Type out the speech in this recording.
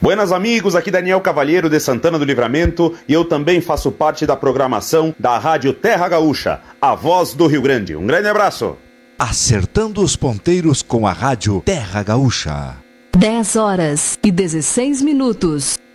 Buenas amigos, aqui Daniel Cavalheiro de Santana do Livramento e eu também faço parte da programação da Rádio Terra Gaúcha, a voz do Rio Grande. Um grande abraço. Acertando os ponteiros com a Rádio Terra Gaúcha. 10 horas e 16 minutos.